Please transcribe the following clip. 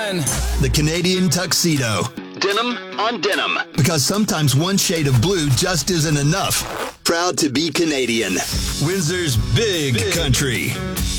again. The Canadian tuxedo. Denim on denim. Because sometimes one shade of blue just isn't enough. Proud to be Canadian. Windsor's Big Country.